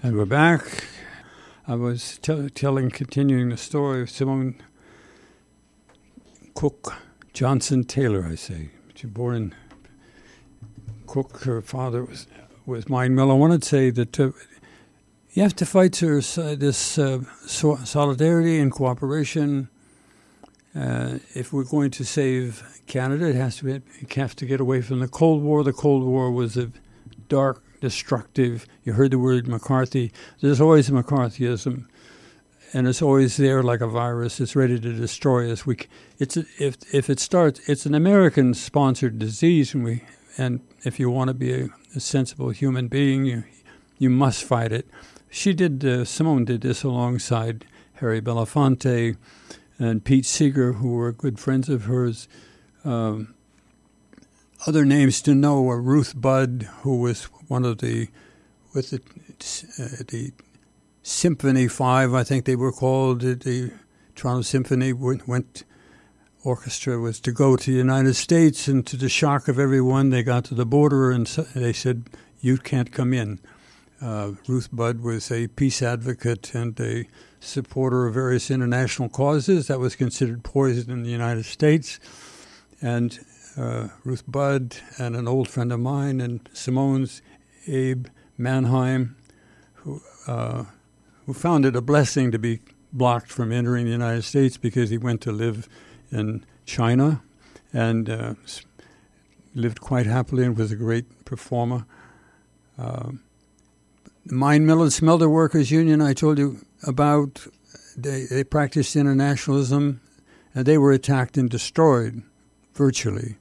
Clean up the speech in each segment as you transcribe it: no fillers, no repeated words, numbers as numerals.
And we're back. I was continuing the story of Simone Cook Johnson Taylor, I say. She was born in Cook. Her father was mine mill. I wanted to say that you have to fight this solidarity and cooperation. If we're going to save Canada, you have to get away from the Cold War. The Cold War was a dark, destructive. You heard the word McCarthy. There's always McCarthyism, and it's always there like a virus. It's ready to destroy us. If it starts, it's an American-sponsored disease, and if you want to be a sensible human being, you must fight it. Simone did this alongside Harry Belafonte and Pete Seeger, who were good friends of hers. Other names to know are Ruth Budd, who was one of the Symphony Five, I think they were called. The Toronto Symphony Orchestra was to go to the United States, and to the shock of everyone, they got to the border and they said, "You can't come in." Ruth Budd was a peace advocate and a supporter of various international causes. That was considered poison in the United States. And Ruth Budd and an old friend of mine and Simone's, Abe Mannheim, who found it a blessing to be blocked from entering the United States because he went to live in China and lived quite happily and was a great performer. Mine Mill and Smelter Workers Union, I told you about, they practiced internationalism, and they were attacked and destroyed virtually.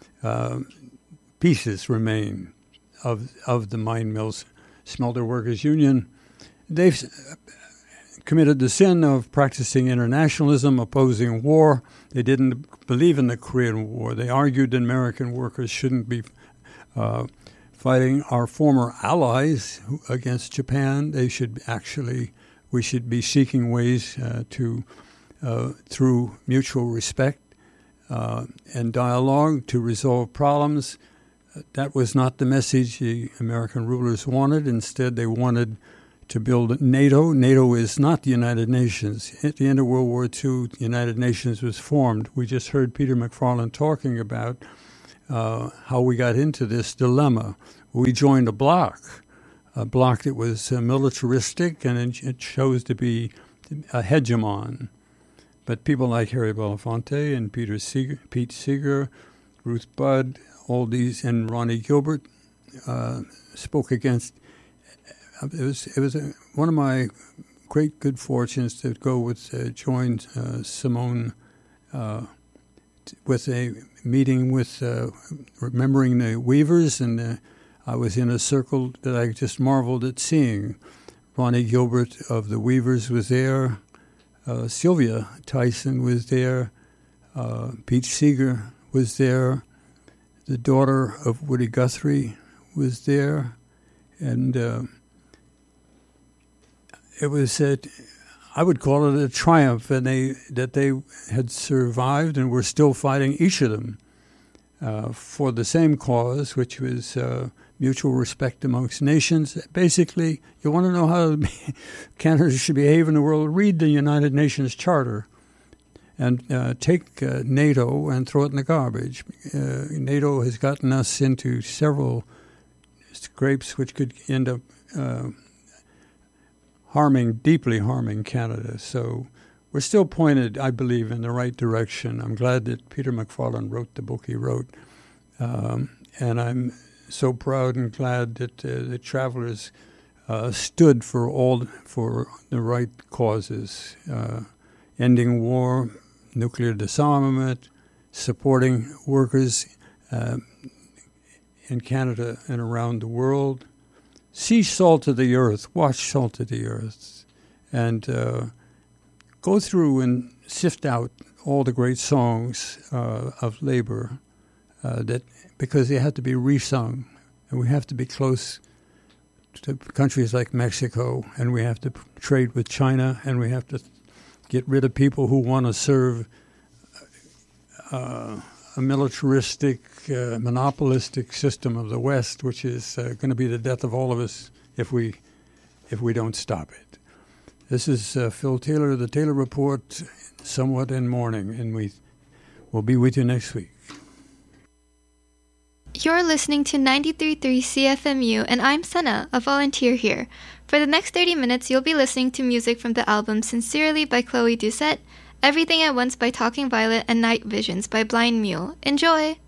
Pieces remain of the Mine Mills Smelter Workers Union. They've committed the sin of practicing internationalism, opposing war. They didn't believe in the Korean War. They argued that American workers shouldn't be fighting our former allies against Japan. We should be seeking ways through mutual respect and dialogue to resolve problems. That was not the message the American rulers wanted. Instead, they wanted to build NATO. NATO is not the United Nations. At the end of World War II, the United Nations was formed. We just heard Peter McFarland talking about how we got into this dilemma. We joined a bloc that was militaristic, and it chose to be a hegemon. But people like Harry Belafonte and Pete Seeger, Ruth Budd, all these, and Ronnie Gilbert spoke against. It was one of my great good fortunes to go join Simone with a meeting with remembering the Weavers, and I was in a circle that I just marveled at seeing. Ronnie Gilbert of the Weavers was there. Sylvia Tyson was there. Pete Seeger was there. The daughter of Woody Guthrie was there. And it was, I would call it a triumph, and that they had survived and were still fighting, each of them, for the same cause, which was mutual respect amongst nations. Basically, you want to know how Canada should behave in the world, read the United Nations Charter and take NATO and throw it in the garbage. NATO has gotten us into several scrapes which could end up deeply harming Canada. So we're still pointed, I believe, in the right direction. I'm glad that Peter McFarland wrote the book he wrote. And I'm so proud and glad that the Travelers stood for the right causes, ending war, nuclear disarmament, supporting workers in Canada and around the world. See Salt of the Earth, watch Salt of the Earth, and go through and sift out all the great songs of labor because they have to be resung, and we have to be close to countries like Mexico, and we have to trade with China, and we have to get rid of people who want to serve a militaristic, monopolistic system of the West, which is going to be the death of all of us if we if we don't stop it. This is Phil Taylor, the Taylor Report, somewhat in mourning, and we'll be with you next week. You're listening to 93.3 CFMU, and I'm Sana, a volunteer here. For the next 30 minutes, you'll be listening to music from the album Sincerely by Chloe Doucette, Everything at Once by Talking Violet, and Night Visions by Blind Mule. Enjoy!